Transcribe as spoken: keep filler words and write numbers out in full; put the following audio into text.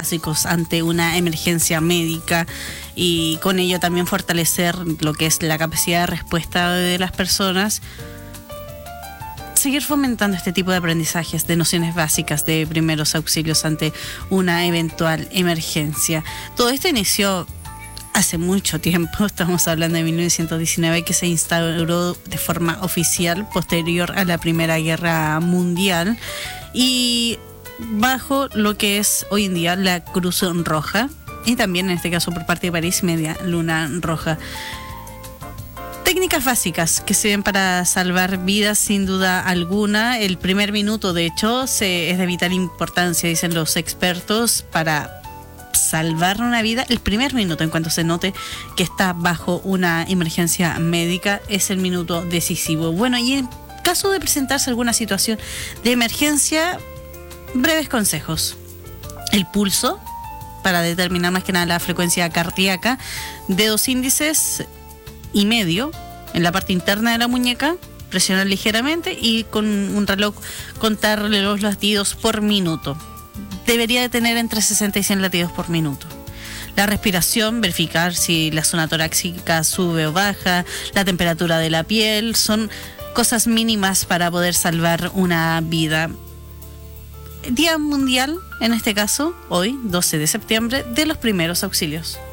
básicos ante una emergencia médica y con ello también fortalecer lo que es la capacidad de respuesta de las personas. Seguir fomentando este tipo de aprendizajes, de nociones básicas de primeros auxilios ante una eventual emergencia. Todo esto inició hace mucho tiempo, estamos hablando de mil novecientos diecinueve, que se instauró de forma oficial posterior a la Primera Guerra Mundial y bajo lo que es hoy en día la Cruz Roja y también en este caso por parte de París Media Luna Roja. Técnicas básicas que sirven para salvar vidas sin duda alguna. El primer minuto, de hecho, se, es de vital importancia, dicen los expertos, para salvar una vida. El primer minuto, en cuanto se note que está bajo una emergencia médica, es el minuto decisivo. Bueno, y en caso de presentarse alguna situación de emergencia, breves consejos. El pulso, para determinar más que nada la frecuencia cardíaca, dedos índices y medio en la parte interna de la muñeca, presionar ligeramente y con un reloj contar los latidos por minuto. Debería de tener entre sesenta y cien latidos por minuto. La respiración, verificar si la zona torácica sube o baja, la temperatura de la piel, son cosas mínimas para poder salvar una vida. Día Mundial, en este caso, hoy, doce de septiembre, de los primeros auxilios.